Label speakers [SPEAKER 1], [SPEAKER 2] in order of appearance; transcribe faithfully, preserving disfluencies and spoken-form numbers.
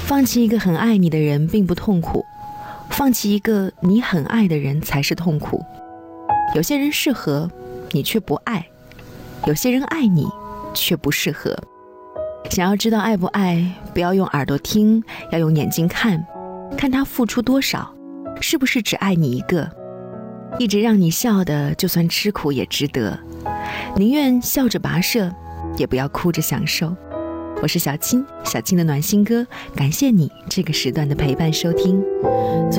[SPEAKER 1] 放弃一个很爱你的人并不痛苦，放弃一个你很爱的人才是痛苦。有些人适合你却不爱，有些人爱你却不适合。想要知道爱不爱，不要用耳朵听，要用眼睛看，看他付出多少，是不是只爱你一个。一直让你笑的，就算吃苦也值得，宁愿笑着跋涉，也不要哭着享受。我是小青，小青的暖心歌，感谢你这个时段的陪伴收听。